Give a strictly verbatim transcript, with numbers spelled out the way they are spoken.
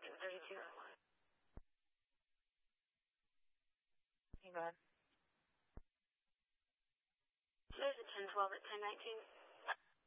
ten thirty-two. Hang on. There's a ten twelve at ten nineteen.